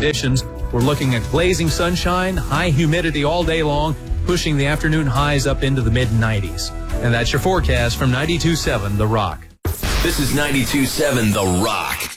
conditions. We're looking at blazing sunshine, high humidity all day long, pushing the afternoon highs up into the mid-90s. And that's your forecast from 92.7 The Rock. This is 92.7 The Rock.